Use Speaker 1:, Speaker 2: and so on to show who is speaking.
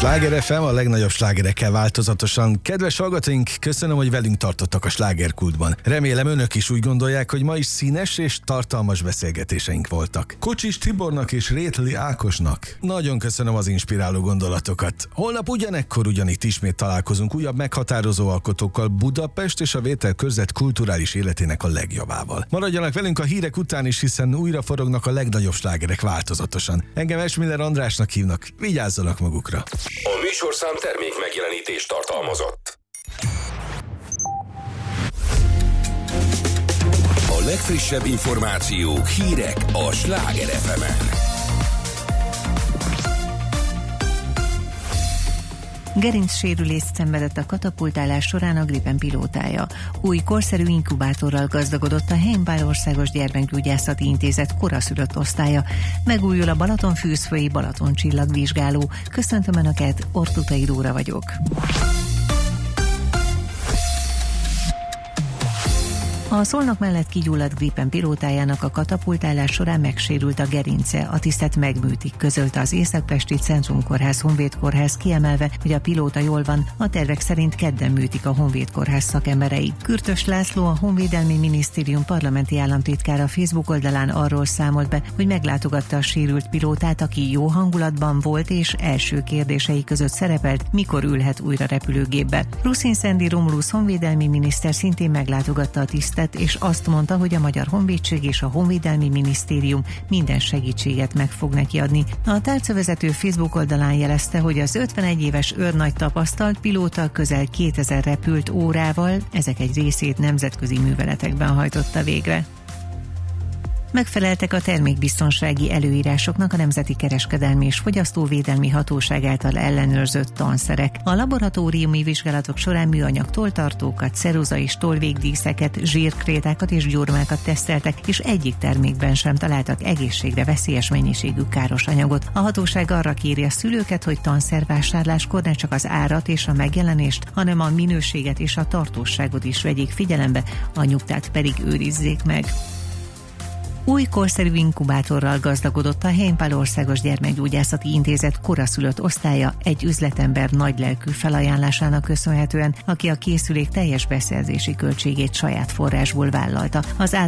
Speaker 1: Sláger FM, a legnagyobb slágerekkel változatosan. Kedves hallgatóink, köszönöm, hogy velünk tartottak a slágerkultban. Remélem önök is úgy gondolják, hogy ma is színes és tartalmas beszélgetéseink voltak. Kocsis Tibornak és Rétli Ákosnak nagyon köszönöm az inspiráló gondolatokat. Holnap ugyanekkor ugyanitt ismét találkozunk újabb meghatározó alkotókkal, Budapest és a Vételkörzet kulturális életének a legjavával. Maradjanak velünk a hírek után is, hiszen újra forognak a legnagyobb slágerek változatosan. Engem Esmiller Andrásnak hívnak, vigyázzanak magukra.
Speaker 2: A műsorszám termék megjelenítést tartalmazott. A legfrissebb információk, hírek a Sláger FM-en.
Speaker 3: Gerincsérülést szenvedett a katapultálás során a Gripen pilótája. Új korszerű inkubátorral gazdagodott a Heimbál Országos Gyermekgyógyászati Intézet koraszülött osztálya. Megújul a Balatonfűzfői Balatoncsillagvizsgáló. Köszöntöm Önöket, Ortutai Dóra vagyok. A Szolnok mellett kigyulladt Gripen pilótájának a katapultálás során megsérült a gerince, a tisztet megműtik, közölte az Észak-Pesti Centrumkórház Honvéd Kórház, kiemelve, hogy a pilóta jól van, a tervek szerint kedden műtik a Honvéd Kórház szakemberei. Kürtös László, a Honvédelmi Minisztérium parlamenti államtitkára Facebook oldalán arról számolt be, hogy meglátogatta a sérült pilótát, aki jó hangulatban volt és első kérdései között szerepelt, mikor ülhet újra repülőgépbe. Ruszin Szendi Romulusz honvédelmi miniszter szintén meglátogatta a tisztet, és azt mondta, hogy a Magyar Honvédség és a Honvédelmi Minisztérium minden segítséget meg fog neki adni. A tárcavezető Facebook oldalán jelezte, hogy az 51 éves őrnagy tapasztalt pilóta közel 2000 repült órával, ezek egy részét nemzetközi műveletekben hajtotta végre. Megfeleltek a termékbiztonsági előírásoknak a Nemzeti Kereskedelmi és Fogyasztóvédelmi Hatóság által ellenőrzött tanszerek. A laboratóriumi vizsgálatok során műanyag tolltartókat, ceruza és tollvégdíszeket, zsírkrétákat és gyurmákat teszteltek, és egyik termékben sem találtak egészségre veszélyes mennyiségű káros anyagot. A hatóság arra kéri a szülőket, hogy tanszervásárláskor ne csak az árat és a megjelenést, hanem a minőséget és a tartóságot is vegyék figyelembe, a nyugtát pedig őrizzék meg. Új korszerű inkubátorral gazdagodott a Heimbál Országos Gyermekgyógyászati Intézet koraszülött osztálya egy üzletember nagylelkű felajánlásának köszönhetően, aki a készülék teljes beszerzési költségét saját forrásból vállalta. Az